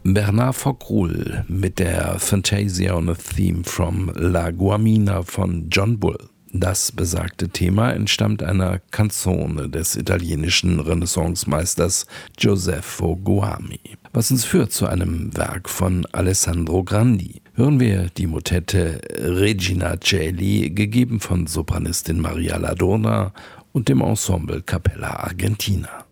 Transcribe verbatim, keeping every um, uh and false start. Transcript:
Bernard Foccroulle mit der Fantasia on a Theme from La Guamina von John Bull. Das besagte Thema entstammt einer Canzone des italienischen Renaissancemeisters Giuseppe Guami. Was uns führt zu einem Werk von Alessandro Grandi. Hören wir die Motette Regina Coeli, gegeben von Sopranistin Maria Ladurna und dem Ensemble Capella Argentina.